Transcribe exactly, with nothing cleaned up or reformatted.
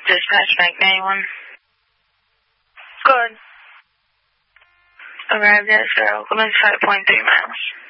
Dispatch Bank ninety-one. Good. Arrived at zero, limits five point three miles.